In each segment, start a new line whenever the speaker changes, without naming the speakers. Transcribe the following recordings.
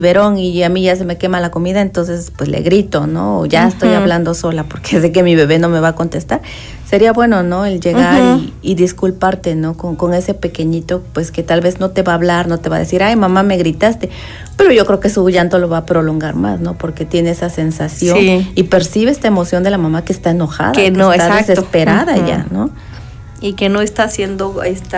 biberón y a mí ya se me quema la comida, entonces pues le grito, ¿no? O ya estoy hablando sola porque sé que mi bebé no me va a contestar. Sería bueno, ¿no? El llegar y disculparte, ¿no? Con ese pequeñito, pues que tal vez no te va a hablar, no te va a decir, ay, mamá, me gritaste. Pero yo creo que su llanto lo va a prolongar más, ¿no? Porque tiene esa sensación y percibe esta emoción de la mamá que está enojada, que no, está desesperada ya, ¿no?
Y que no está haciendo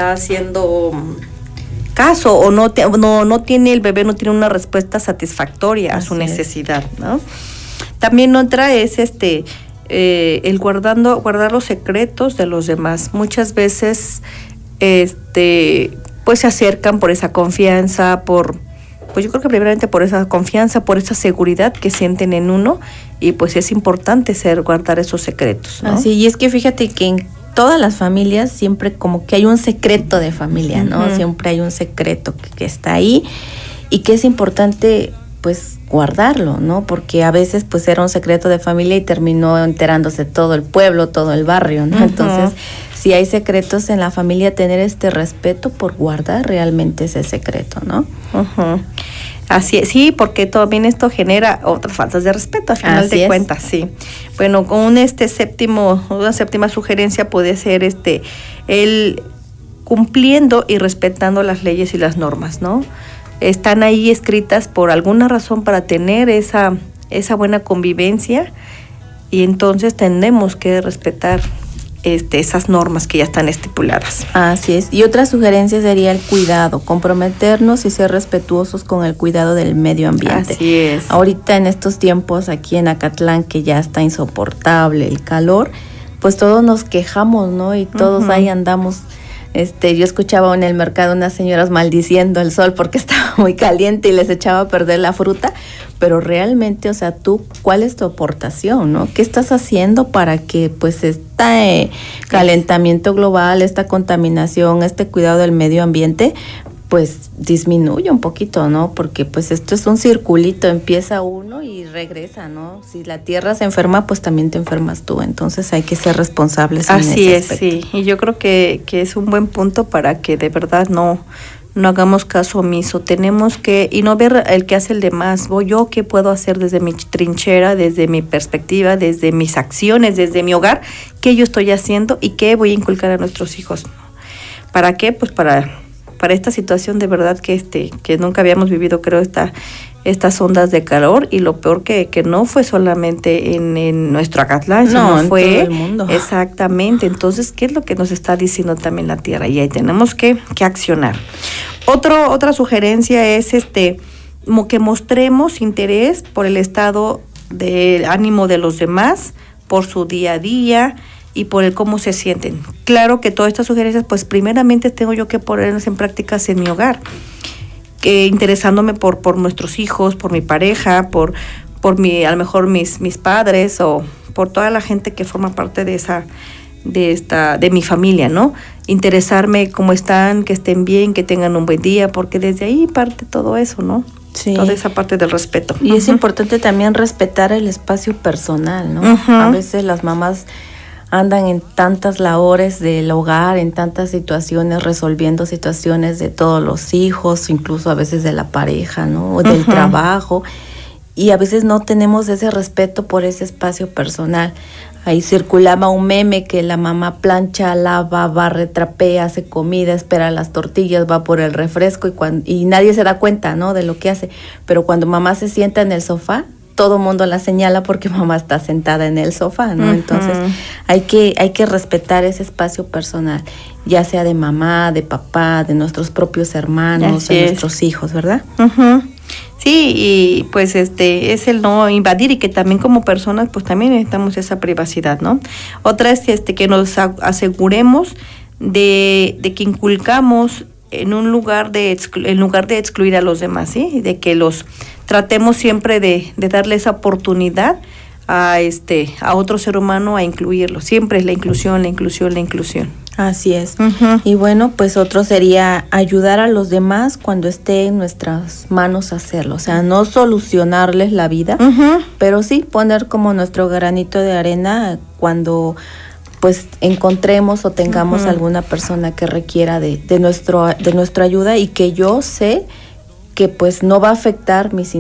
caso o no tiene el bebé, no tiene una respuesta satisfactoria a su necesidad, ¿no? También otra es el guardar los secretos de los demás. Muchas veces pues se acercan por esa confianza, pues yo creo que primeramente por esa confianza, por esa seguridad que sienten en uno, y pues es importante guardar esos secretos, ¿no?
Así, y es que fíjate que en todas las familias siempre como que hay un secreto de familia, ¿no? Siempre hay un secreto que está ahí y que es importante pues guardarlo, ¿no? Porque a veces pues era un secreto de familia y terminó enterándose todo el pueblo, todo el barrio, ¿no? Entonces, si hay secretos en la familia, tener este respeto por guardar realmente ese secreto, ¿no?
Así es, sí, porque también esto genera otras faltas de respeto, al final de cuentas, sí. Bueno, con una séptima sugerencia puede ser el cumpliendo y respetando las leyes y las normas, ¿no? Están ahí escritas por alguna razón para tener esa buena convivencia, y entonces tenemos que respetar esas normas que ya están estipuladas.
Así es. Y otra sugerencia sería el cuidado, comprometernos y ser respetuosos con el cuidado del medio ambiente.
Así es.
Ahorita en estos tiempos aquí en Acatlán, que ya está insoportable el calor, pues todos nos quejamos, ¿no? Y todos ahí andamos. Yo escuchaba en el mercado unas señoras maldiciendo el sol porque estaba muy caliente y les echaba a perder la fruta, pero realmente, o sea, tú, ¿cuál es tu aportación, no? ¿Qué estás haciendo para que, pues, este calentamiento global, esta contaminación, este cuidado del medio ambiente, pues, disminuya un poquito, ¿no? Porque, pues, esto es un circulito, empieza uno y regresa, ¿no? Si la tierra se enferma, pues también te enfermas tú, entonces hay que ser responsables en ese aspecto.
Así es, sí, y yo creo que es un buen punto para que de verdad no hagamos caso omiso. Tenemos que, y no ver el que hace el demás, yo qué puedo hacer desde mi trinchera, desde mi perspectiva, desde mis acciones, desde mi hogar, qué yo estoy haciendo y qué voy a inculcar a nuestros hijos. ¿Para qué? Pues para esta situación de verdad que nunca habíamos vivido, creo, estas ondas de calor, y lo peor que no fue solamente en nuestro Acatlán, sino fue
en todo el mundo.
Exactamente. Entonces, ¿qué es lo que nos está diciendo también la Tierra? Y ahí tenemos que accionar. Otra sugerencia es como que mostremos interés por el estado de ánimo de los demás, por su día a día y por el cómo se sienten. Claro que todas estas sugerencias, pues primeramente tengo yo que ponerlas en prácticas en mi hogar, interesándome por nuestros hijos, por mi pareja, por a lo mejor mis padres, o por toda la gente que forma parte de mi familia, ¿no? Interesarme cómo están, que estén bien, que tengan un buen día, porque desde ahí parte todo eso, ¿no? Sí. Toda esa parte del respeto.
Y es importante también respetar el espacio personal, ¿no? A veces las mamás andan en tantas labores del hogar, en tantas situaciones, resolviendo situaciones de todos los hijos, incluso a veces de la pareja, ¿no? O del trabajo, y a veces no tenemos ese respeto por ese espacio personal. Ahí circulaba un meme que la mamá plancha, lava, barre, trapea, hace comida, espera las tortillas, va por el refresco y nadie se da cuenta, ¿no? De lo que hace. Pero cuando mamá se sienta en el sofá, todo mundo la señala porque mamá está sentada en el sofá, ¿no? Entonces hay que respetar ese espacio personal, ya sea de mamá, de papá, de nuestros propios hermanos, de nuestros hijos, ¿verdad?
Sí, y pues es el no invadir, y que también como personas pues también necesitamos esa privacidad, ¿no? Otra es que nos aseguremos de que inculcamos en lugar de excluir a los demás, ¿sí? De que los tratemos siempre de darle esa oportunidad a otro ser humano, a incluirlo. Siempre es la inclusión.
Así es. Y bueno, pues otro sería ayudar a los demás cuando esté en nuestras manos hacerlo. O sea, no solucionarles la vida, pero sí poner como nuestro granito de arena cuando pues encontremos o tengamos alguna persona que requiera de nuestra ayuda, y que yo sé que pues no va a afectar mis